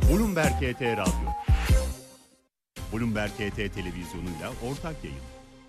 Bloomberg HT Radyo. Bloomberg HT televizyonuyla ortak yayın.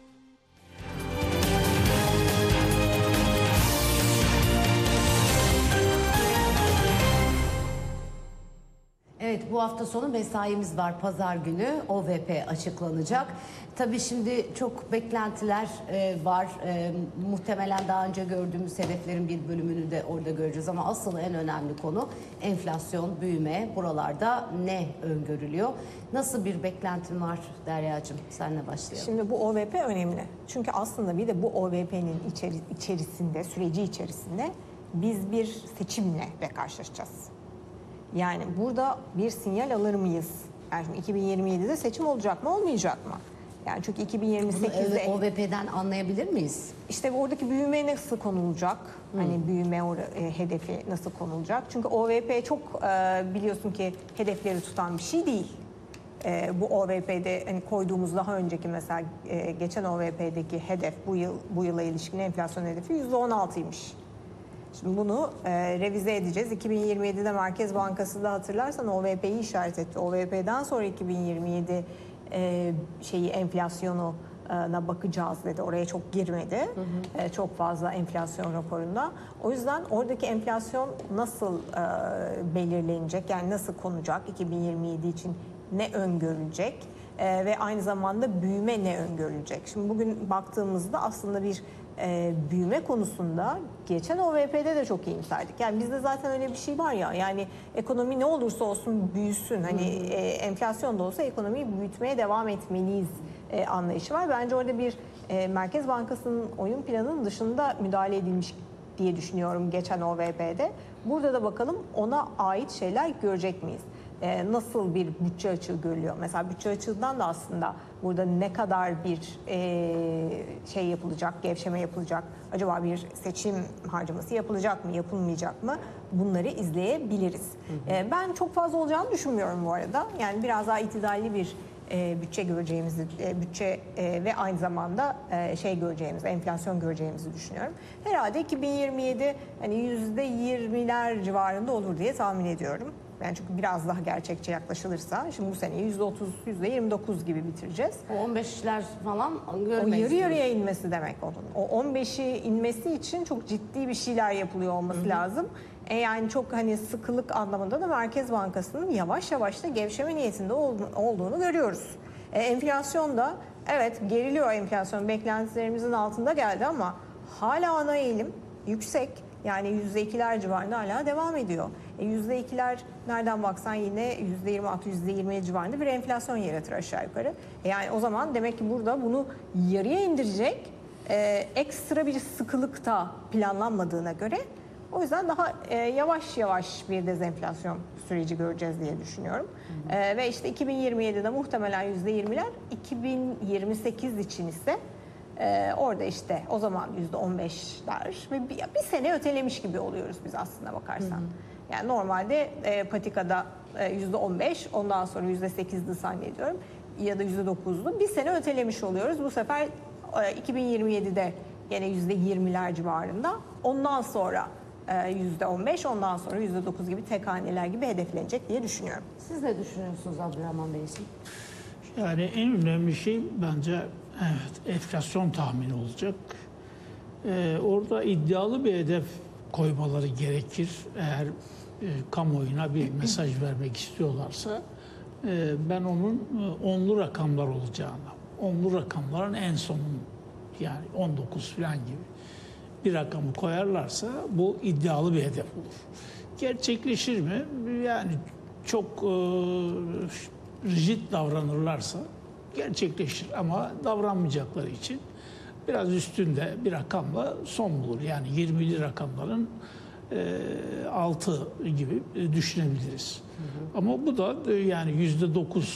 Evet, bu hafta sonu mesaimiz var. Pazar günü OVP açıklanacak. Tabii şimdi çok beklentiler var. Muhtemelen daha önce gördüğümüz hedeflerin bir bölümünü de orada göreceğiz. Ama asıl en önemli konu enflasyon, büyüme. Buralarda ne öngörülüyor? Nasıl bir beklentin var Derya'cığım? Seninle başlayalım. Şimdi bu OVP önemli. Çünkü aslında bir de bu OVP'nin içerisinde, süreci içerisinde biz bir seçimle de karşılaşacağız. Yani burada bir sinyal alır mıyız? Yani 2027'de seçim olacak mı, olmayacak mı? Yani çünkü 2028'de OVP'den anlayabilir miyiz? İşte oradaki büyüme nasıl konulacak? Hani büyüme hedefi nasıl konulacak? Çünkü OVP çok biliyorsun ki hedefleri tutan bir şey değil. Bu OVP'de hani koyduğumuz daha önceki mesela geçen OVP'deki hedef bu yıla ilişkin enflasyon hedefi %16'ymış. Şimdi bunu revize edeceğiz. 2027'de Merkez Bankası da hatırlarsan OVP'yi işaret etti. OVP'den sonra 2027 enflasyonuna bakacağız dedi. Oraya çok girmedi. Çok fazla enflasyon raporunda. O yüzden oradaki enflasyon nasıl belirlenecek? Yani nasıl konacak? 2027 için ne öngörülecek? Ve aynı zamanda büyüme ne öngörülecek? Şimdi bugün baktığımızda aslında bir büyüme konusunda geçen OVP'de de çok iyimserdik. Yani bizde zaten öyle bir şey var ya, yani ekonomi ne olursa olsun büyüsün. Hani enflasyon da olsa ekonomiyi büyütmeye devam etmeliyiz anlayışı var. Bence orada bir Merkez Bankası'nın oyun planının dışında müdahale edilmiş diye düşünüyorum geçen OVP'de. Burada da bakalım ona ait şeyler görecek miyiz? Nasıl bir bütçe açığı görülüyor? Mesela bütçe açığından da aslında burada ne kadar bir şey yapılacak, gevşeme yapılacak? Acaba bir seçim harcaması yapılacak mı, yapılmayacak mı? Bunları izleyebiliriz. Ben çok fazla olacağını düşünmüyorum bu arada. Yani biraz daha itidalli bir bütçe göreceğimizi, ve aynı zamanda göreceğimiz, enflasyon göreceğimizi düşünüyorum. Herhalde 2027 hani %20'ler civarında olur diye tahmin ediyorum. Yani çünkü biraz daha gerçekçi yaklaşılırsa, şimdi bu seneyi %30, %29 gibi bitireceğiz. O 15'ler falan görmeyiz. O yarı yarıya inmesi demek onun. O 15'i inmesi için çok ciddi bir şeyler yapılıyor olması lazım. Yani çok hani sıkılık anlamında da Merkez Bankası'nın yavaş yavaş da gevşeme niyetinde olduğunu görüyoruz. Enflasyon da evet geriliyor, enflasyon beklentilerimizin altında geldi ama hala ana eğilim yüksek. Yani %2'ler civarında hala devam ediyor. %2'ler nereden baksan yine %26, %20 civarında bir enflasyon yaratır aşağı yukarı. Yani o zaman demek ki burada bunu yarıya indirecek ekstra bir sıkılık da planlanmadığına göre, o yüzden daha yavaş yavaş bir dezenflasyon süreci göreceğiz diye düşünüyorum. Ve işte 2027'de muhtemelen %20'ler, 2028 için ise orada işte o zaman %15'ler ve bir sene ötelemiş gibi oluyoruz biz aslında bakarsan. Yani normalde patikada %15, ondan sonra %8'di zannediyorum ya da %9'du. Bir sene ötelemiş oluyoruz. Bu sefer 2027'de yine %20'ler civarında. Ondan sonra %15, ondan sonra %9 gibi tek haneler gibi hedeflenecek diye düşünüyorum. Siz ne düşünüyorsunuz Abdurrahman Beyciğim? Yani en önemli şey bence enflasyon tahmini olacak. Orada iddialı bir hedef koymaları gerekir. Eğer kamuoyuna bir mesaj vermek istiyorlarsa ben onun onlu rakamlar olacağını, onlu rakamların en sonun yani 19 falan gibi bir rakamı koyarlarsa bu iddialı bir hedef olur. Gerçekleşir mi? Yani çok rigid davranırlarsa gerçekleşir ama davranmayacakları için biraz üstünde bir rakamla son bulur. Yani 20'li rakamların 6 gibi düşünebiliriz. Ama bu da yani %9